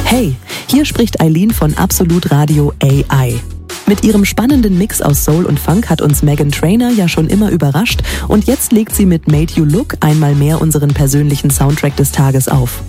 Hey, hier spricht Eileen von Absolut Radio AI. Mit ihrem spannenden Mix aus Soul und Funk hat uns Meghan Trainor ja schon immer überrascht und jetzt legt sie mit Made You Look einmal mehr unseren persönlichen Soundtrack des Tages auf.